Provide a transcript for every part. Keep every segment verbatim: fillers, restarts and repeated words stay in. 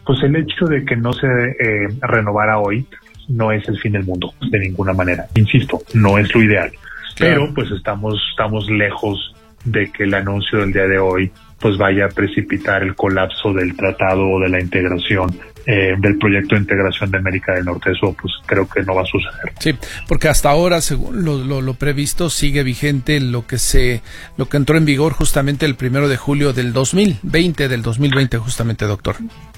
pues el hecho de que no se eh, renovara hoy no es el fin del mundo de ninguna manera. Insisto, no es lo ideal, claro. Pero pues estamos estamos lejos de que el anuncio del día de hoy pues vaya a precipitar el colapso del tratado o de la integración eh, del proyecto de integración de América del Norte. Eso pues creo que no va a suceder. Sí, porque hasta ahora, según lo, lo, lo previsto, sigue vigente lo que se lo que entró en vigor justamente el primero de julio del dos mil veinte, del dos mil veinte justamente, doctor.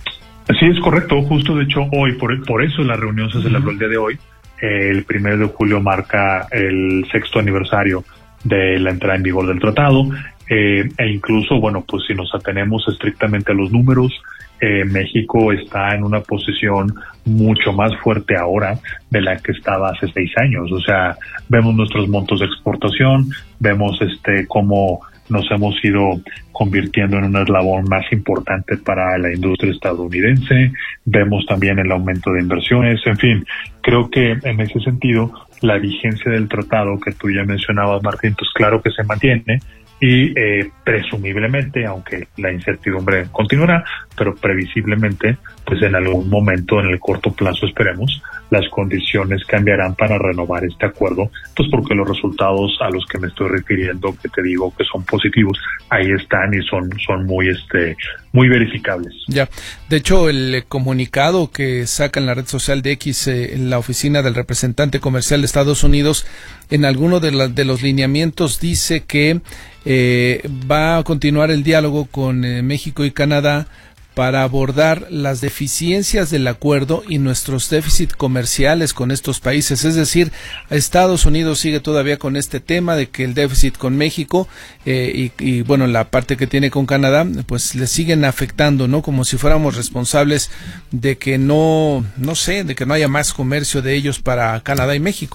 Sí, es correcto. Justo, de hecho, hoy, por, por eso la reunión se celebró el día de hoy. Eh, el primero de julio marca el sexto aniversario de la entrada en vigor del tratado. Eh, e incluso, bueno, pues si nos atenemos estrictamente a los números, eh, México está en una posición mucho más fuerte ahora de la que estaba hace seis años. O sea, vemos nuestros montos de exportación, vemos este cómo nos hemos ido convirtiendo en un eslabón más importante para la industria estadounidense, vemos también el aumento de inversiones, en fin, creo que en ese sentido la vigencia del tratado que tú ya mencionabas, Martín, pues claro que se mantiene y eh, presumiblemente, aunque la incertidumbre continuará, pero previsiblemente, pues en algún momento, en el corto plazo esperemos, las condiciones cambiarán para renovar este acuerdo, pues porque los resultados a los que me estoy refiriendo, que te digo que son positivos, ahí están y son son muy este muy verificables. Ya, de hecho el comunicado que saca en la red social de X, eh, en la oficina del representante comercial de Estados Unidos, en alguno de, la, de los lineamientos dice que eh, va a continuar el diálogo con eh, México y Canadá para abordar las deficiencias del acuerdo y nuestros déficits comerciales con estos países. Es decir, Estados Unidos sigue todavía con este tema de que el déficit con México eh, y, y, bueno, la parte que tiene con Canadá, pues le siguen afectando, ¿no? Como si fuéramos responsables de que no, no sé, de que no haya más comercio de ellos para Canadá y México.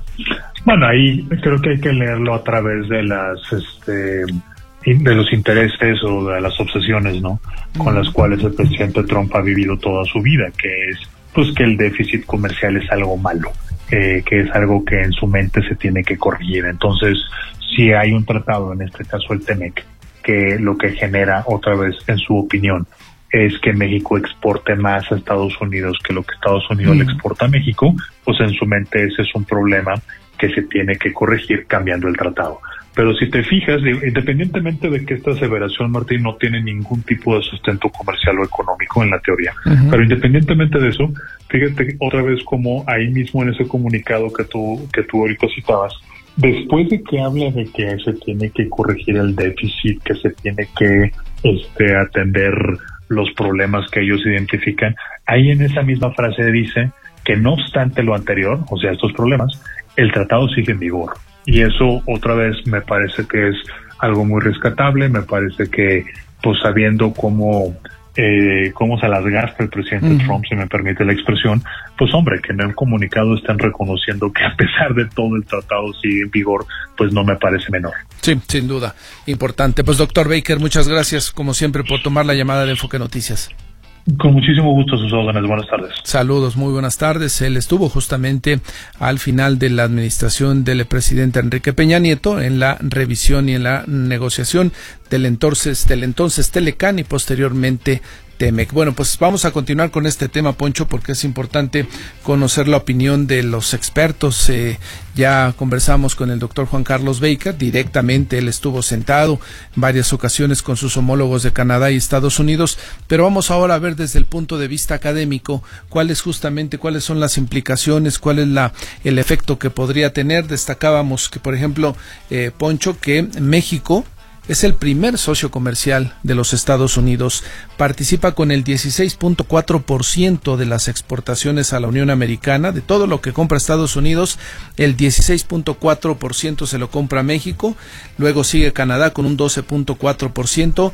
Bueno, ahí creo que hay que leerlo a través de las, este... de los intereses o de las obsesiones, ¿no? Con las cuales el presidente Trump ha vivido toda su vida, que es, pues, que el déficit comercial es algo malo, eh, que es algo que en su mente se tiene que corregir. Entonces, si hay un tratado, en este caso el TEMEC, que lo que genera, otra vez, en su opinión, es que México exporte más a Estados Unidos que lo que Estados Unidos mm. le exporta a México, pues en su mente ese es un problema que se tiene que corregir cambiando el tratado. Pero si te fijas, independientemente de que esta aseveración, Martín, no tiene ningún tipo de sustento comercial o económico en la teoría, uh-huh. pero independientemente de eso, fíjate otra vez como ahí mismo en ese comunicado que tú que tú ahorita citabas, después de que habla de que se tiene que corregir el déficit, que se tiene que este atender los problemas que ellos identifican, ahí en esa misma frase dice que no obstante lo anterior, o sea, estos problemas, el tratado sigue en vigor. Y eso otra vez me parece que es algo muy rescatable, me parece que pues sabiendo cómo eh, cómo se las gasta el presidente uh-huh. Trump, si me permite la expresión, pues hombre, que en el comunicado están reconociendo que a pesar de todo el tratado sigue en vigor, pues no me parece menor. Sí, sin duda, importante. Pues doctor Baker, muchas gracias como siempre por tomar la llamada de Enfoque Noticias. Con muchísimo gusto, sus órdenes. Buenas tardes. Saludos, muy buenas tardes. Él estuvo justamente al final de la administración del presidente Enrique Peña Nieto en la revisión y en la negociación del entonces, del entonces Telecán y posteriormente TEMEC. Bueno, pues vamos a continuar con este tema, Poncho, porque es importante conocer la opinión de los expertos. Eh, ya conversamos con el doctor Juan Carlos Baker directamente, él estuvo sentado en varias ocasiones con sus homólogos de Canadá y Estados Unidos, pero vamos ahora a ver desde el punto de vista académico cuáles justamente, cuáles son las implicaciones, cuál es la el efecto que podría tener. Destacábamos que, por ejemplo, eh, Poncho, que México es el primer socio comercial de los Estados Unidos. Participa con el dieciséis punto cuatro por ciento de las exportaciones a la Unión Americana. De todo lo que compra Estados Unidos, el dieciséis punto cuatro por ciento se lo compra México. Luego sigue Canadá con un doce punto cuatro por ciento.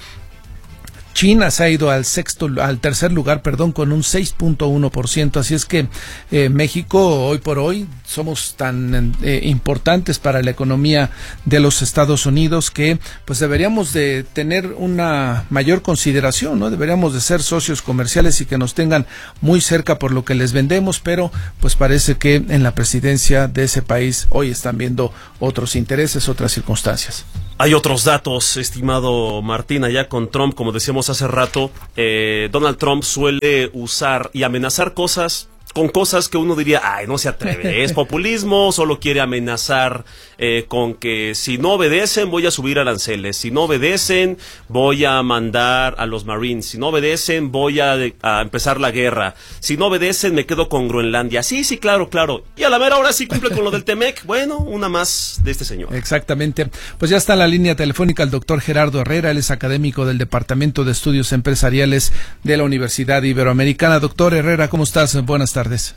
China se ha ido al sexto, al tercer lugar, perdón, con un seis punto uno por ciento. Así es que eh, México, hoy por hoy, somos tan eh, importantes para la economía de los Estados Unidos que, pues, deberíamos de tener una mayor consideración, ¿no? Deberíamos de ser socios comerciales y que nos tengan muy cerca por lo que les vendemos, pero, pues, parece que en la presidencia de ese país hoy están viendo otros intereses, otras circunstancias. Hay otros datos, estimado Martín, allá con Trump, como decíamos hace rato, eh, Donald Trump suele usar y amenazar cosas con cosas que uno diría, ay, no se atreve, es populismo, solo quiere amenazar eh, con que si no obedecen voy a subir aranceles, si no obedecen voy a mandar a los Marines, si no obedecen voy a, a empezar la guerra, si no obedecen me quedo con Groenlandia, sí, sí, claro, claro, y a la mera hora sí cumple con lo del Temec, bueno, una más de este señor. Exactamente, pues ya está en la línea telefónica el doctor Gerardo Herrera, él es académico del Departamento de Estudios Empresariales de la Universidad Iberoamericana. Doctor Herrera, ¿cómo estás? Buenas tardes. tardes.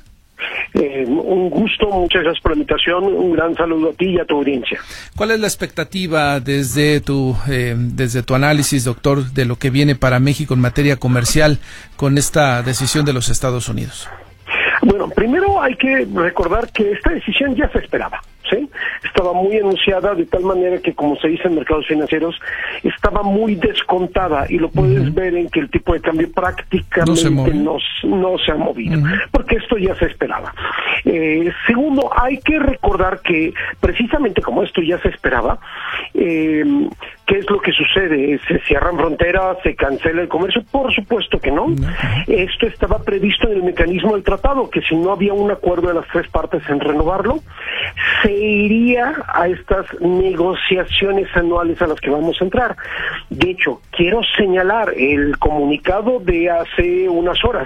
Eh, un gusto, muchas gracias por la invitación, un gran saludo a ti y a tu audiencia. ¿Cuál es la expectativa desde tu eh, desde tu análisis, doctor, de lo que viene para México en materia comercial con esta decisión de los Estados Unidos? Bueno, primero hay que recordar que esta decisión ya se esperaba, ¿sí? Estaba muy anunciada de tal manera que, como se dice en mercados financieros, estaba muy descontada y lo puedes uh-huh. ver en que el tipo de cambio prácticamente no se, no, no se ha movido, uh-huh. porque esto ya se esperaba. Eh, segundo, hay que recordar que precisamente como esto ya se esperaba, eh, ¿qué es lo que sucede? ¿Se cierran fronteras? ¿Se cancela el comercio? Por supuesto que no. Uh-huh. Esto estaba previsto en el mecanismo del tratado, que si no había un acuerdo de las tres partes en renovarlo, se iría a estas negociaciones anuales a las que vamos a entrar. De hecho, quiero señalar el comunicado de hace unas horas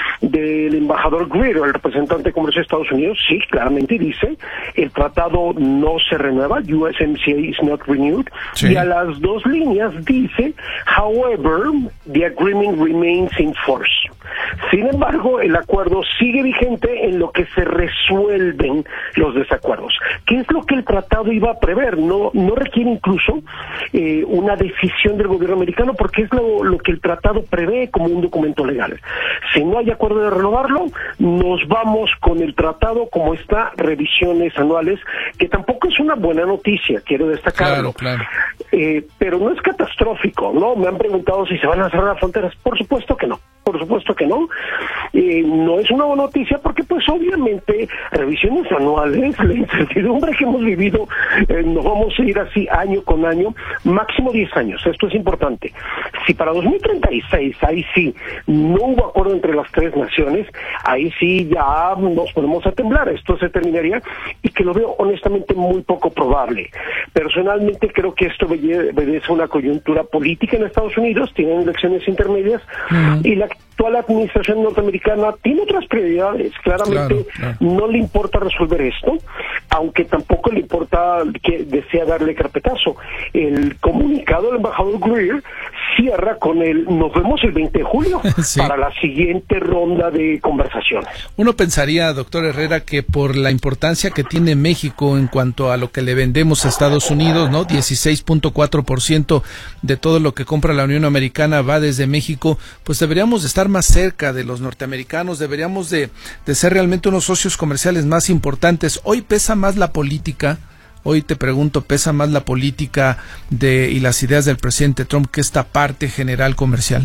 del embajador Greer, el representante de comercio de Estados Unidos, sí, claramente dice, el tratado no se renueva, U S M C A is not renewed, sí. Y a las dos líneas dice, however, the agreement remains in force. Sin embargo, el acuerdo sigue vigente en lo que se resuelven los desacuerdos. ¿Qué es lo que el tratado iba a prever? No, no requiere incluso eh, una decisión del gobierno americano, porque es lo, lo que el tratado prevé como un documento legal. Si no hay acuerdo de renovarlo, nos vamos con el tratado como está, revisiones anuales, que tampoco es una buena noticia, quiero destacarlo. Claro, claro. Eh, pero no es catastrófico, ¿no? Me han preguntado si se van a cerrar las fronteras. Por supuesto que no. Por supuesto que no. Eh, no es una buena noticia porque, pues, obviamente, revisiones anuales, la incertidumbre que hemos vivido, eh, nos vamos a ir así año con año, máximo diez años. Esto es importante. Si para dos mil treinta y seis, ahí sí, no hubo acuerdo entre las tres naciones, ahí sí ya nos ponemos a temblar. Esto se terminaría y que lo veo honestamente muy poco probable. Personalmente creo que esto obedece a una coyuntura política en Estados Unidos, tienen elecciones intermedias, uh-huh. y la actual administración norteamericana tiene otras prioridades. Claramente claro, claro. no le importa resolver esto, aunque tampoco le importa que desea darle carpetazo. El comunicado del embajador Greer cierra con el nos vemos el veinte de julio sí. para la siguiente ronda de conversaciones. Uno pensaría, doctor Herrera, que por la importancia que tiene México en cuanto a lo que le vendemos a Estados Unidos, ¿no? dieciséis punto cuatro por ciento de todo lo que compra la Unión Americana va desde México, pues deberíamos de estar más cerca de los norteamericanos, deberíamos de, de ser realmente unos socios comerciales más importantes. Hoy pesa más la política. Hoy te pregunto, ¿pesa más la política de y las ideas del presidente Trump que esta parte general comercial?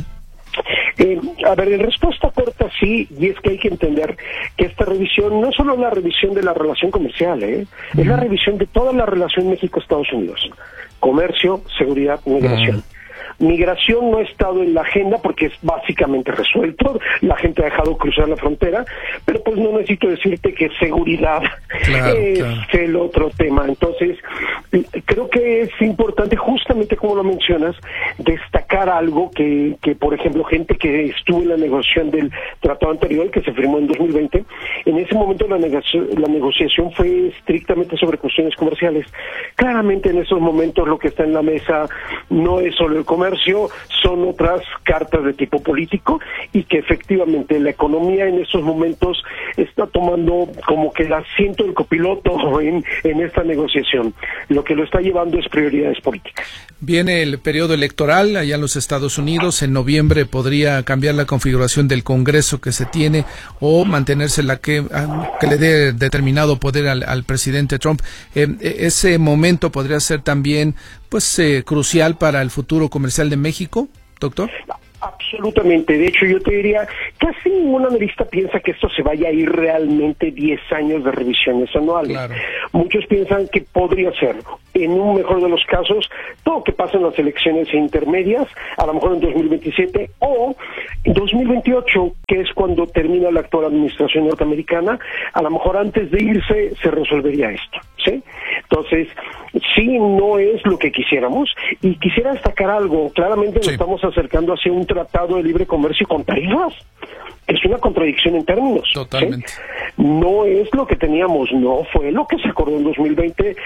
Eh, a ver, en respuesta corta sí, y es que hay que entender que esta revisión no es solo la revisión de la relación comercial, ¿eh? Uh-huh. Es la revisión de toda la relación México-Estados Unidos. Comercio, seguridad, migración. Uh-huh. Migración no ha estado en la agenda porque es básicamente resuelto, la gente ha dejado cruzar la frontera, pero pues no necesito decirte que seguridad claro, es claro. el otro tema. Entonces, creo que es importante, justamente como lo mencionas, destacar algo que, que por ejemplo, gente que estuvo en la negociación del tratado anterior, que se firmó en dos mil veinte, en ese momento la, negoci- la negociación fue estrictamente sobre cuestiones comerciales. Claramente en esos momentos lo que está en la mesa no es solo el comercio, son otras cartas de tipo político, y que efectivamente la economía en estos momentos está tomando como que el asiento del copiloto en, en esta negociación. Lo que lo está llevando es prioridades políticas. Viene el periodo electoral allá en los Estados Unidos. En noviembre podría cambiar la configuración del Congreso que se tiene o mantenerse la que, que le dé determinado poder al, al presidente Trump. Eh, ese momento podría ser también pues eh, crucial para el futuro comercial de México, doctor. Absolutamente. De hecho, yo te diría, casi ningún analista piensa que esto se vaya a ir realmente diez años de revisiones anuales. Claro. Muchos piensan que podría ser, en un mejor de los casos, todo que pasa en las elecciones intermedias, a lo mejor en dos mil veintisiete o en dos mil veintiocho, que es cuando termina la actual administración norteamericana, a lo mejor antes de irse se resolvería esto, ¿sí? Entonces, sí, no es lo que quisiéramos, y quisiera destacar algo, claramente nos Sí. estamos acercando hacia un tratado de libre comercio con tarifas. Es una contradicción en términos. Totalmente. ¿sí? No es lo que teníamos, no fue lo que se acordó en dos mil veinte,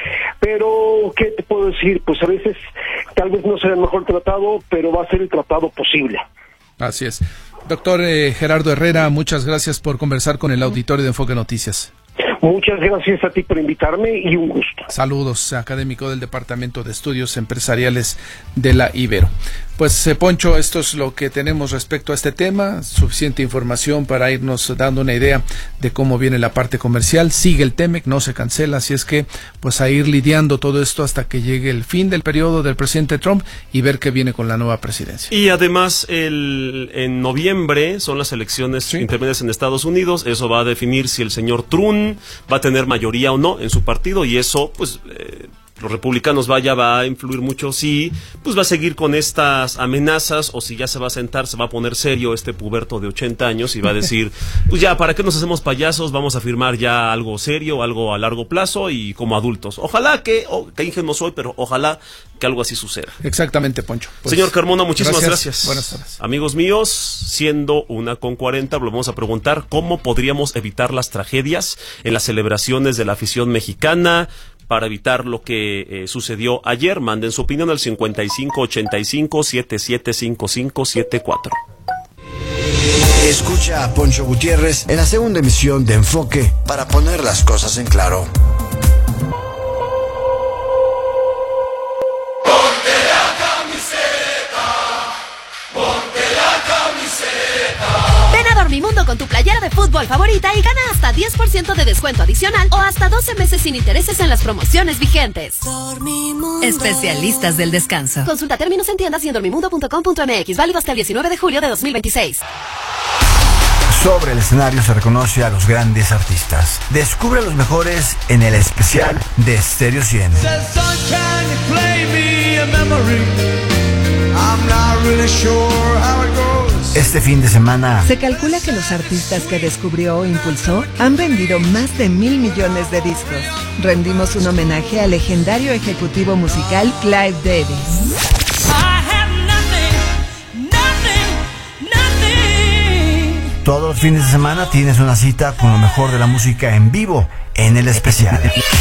pero ¿qué te puedo decir? Pues a veces tal vez no sea el mejor tratado, pero va a ser el tratado posible. Así es. Doctor eh, Gerardo Herrera, muchas gracias por conversar con el auditorio de Enfoque Noticias. Muchas gracias a ti por invitarme y un gusto. Saludos, académico del Departamento de Estudios Empresariales de la Ibero. Pues, eh, Poncho, esto es lo que tenemos respecto a este tema. Suficiente información para irnos dando una idea de cómo viene la parte comercial. Sigue el T M E C, no se cancela, así es que pues a ir lidiando todo esto hasta que llegue el fin del periodo del presidente Trump y ver qué viene con la nueva presidencia. Y además, el, en noviembre son las elecciones Sí. intermedias en Estados Unidos. Eso va a definir si el señor Trump va a tener mayoría o no en su partido, y eso, pues, eh, los republicanos vaya, va a influir mucho si pues va a seguir con estas amenazas, o si ya se va a sentar, se va a poner serio este puberto de ochenta años y va a decir, pues ya, ¿para qué nos hacemos payasos? Vamos a firmar ya algo serio, algo a largo plazo y como adultos. Ojalá que, oh, que ingenuo soy, pero ojalá que algo así suceda. Exactamente, Poncho. Pues, Señor Carmona, muchísimas gracias. gracias. Buenas tardes. Amigos míos, siendo una con cuarenta, volvemos a preguntar cómo podríamos evitar las tragedias en las celebraciones de la afición mexicana. Para evitar lo que eh, sucedió ayer, manden su opinión al cincuenta y cinco ochenta y cinco setenta y siete cincuenta y cinco setenta y cuatro. Escucha a Poncho Gutiérrez en la segunda emisión de Enfoque para poner las cosas en claro. Ven a Dormimundo con tu playera de fútbol favorita y gana hasta diez por ciento de descuento adicional o hasta doce meses sin intereses en las promociones vigentes. Dormimundo. Especialistas del descanso. Consulta términos en tiendas y en dormimundo punto com punto m x. Válido hasta el diecinueve de julio de dos mil veintiséis. Sobre el escenario se reconoce a los grandes artistas. Descubre a los mejores en el especial de Stereo cien. Este fin de semana Se calcula que los artistas que descubrió o impulsó han vendido más de mil millones de discos. Rendimos un homenaje al legendario ejecutivo musical Clive Davis. todos los fines de semana tienes una cita con lo mejor de la música en vivo en el especial.